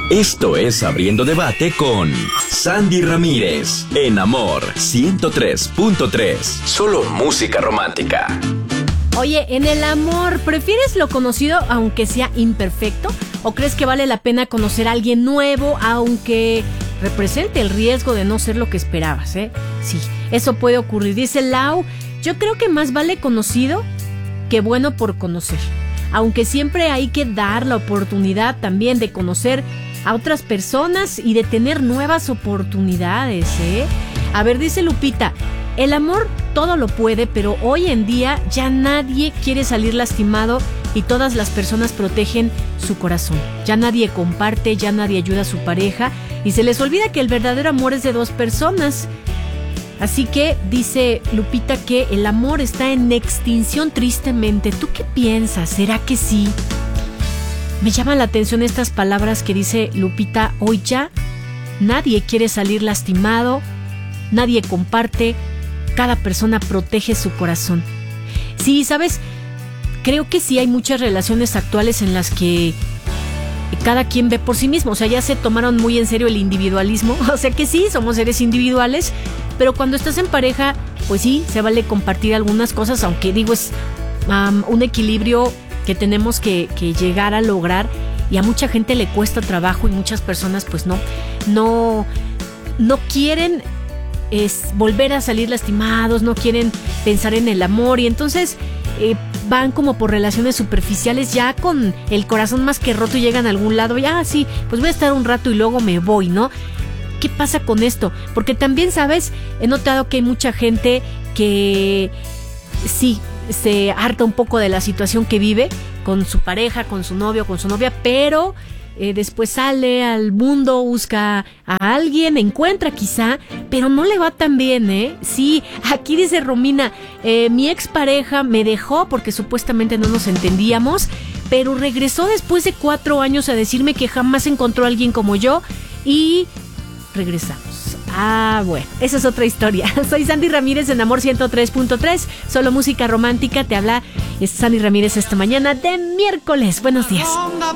Esto es Abriendo Debate con Sandy Ramírez, en Amor 103.3. Solo música romántica. Oye, en el amor, ¿prefieres lo conocido aunque sea imperfecto? ¿O crees que vale la pena conocer a alguien nuevo aunque represente el riesgo de no ser lo que esperabas, Sí, eso puede ocurrir. Dice Lau, yo creo que más vale conocido que bueno por conocer. Aunque siempre hay que dar la oportunidad también de conocer a otras personas y de tener nuevas oportunidades, A ver, dice Lupita, el amor todo lo puede, pero hoy en día ya nadie quiere salir lastimado y todas las personas protegen su corazón. Ya nadie comparte, ya nadie ayuda a su pareja y se les olvida que el verdadero amor es de dos personas. Así que dice Lupita que el amor está en extinción tristemente. ¿Tú qué piensas? ¿Será que sí? Me llaman la atención estas palabras que dice Lupita. Hoy ya nadie quiere salir lastimado, nadie comparte, cada persona protege su corazón. Sí, ¿sabes? Creo que sí hay muchas relaciones actuales en las que cada quien ve por sí mismo. O sea, ya se tomaron muy en serio el individualismo. O sea que sí, somos seres individuales, pero cuando estás en pareja, pues sí, se vale compartir algunas cosas, aunque digo, es un equilibrio que tenemos que llegar a lograr y a mucha gente le cuesta trabajo y muchas personas pues no quieren volver a salir lastimados, no quieren pensar en el amor y entonces van como por relaciones superficiales ya con el corazón más que roto y llegan a algún lado, ya sí, pues voy a estar un rato y luego me voy, ¿no? ¿Qué pasa con esto? Porque también, ¿sabes? He notado que hay mucha gente que sí se harta un poco de la situación que vive con su pareja, con su novio, con su novia, pero después sale al mundo, busca a alguien, encuentra quizá, pero no le va tan bien, Sí, aquí dice Romina, mi expareja me dejó porque supuestamente no nos entendíamos, pero regresó después de 4 años a decirme que jamás encontró a alguien como yo y regresamos. Ah, bueno, esa es otra historia. Soy Sandy Ramírez en Amor 103.3, solo música romántica. Te habla Sandy Ramírez esta mañana de miércoles. Buenos días. Ronda